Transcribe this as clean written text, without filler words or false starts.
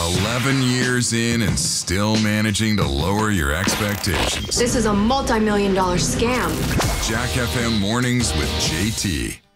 11 years in and still managing to lower your expectations. This is a multi-million-dollar scam. Jack FM Mornings with JT.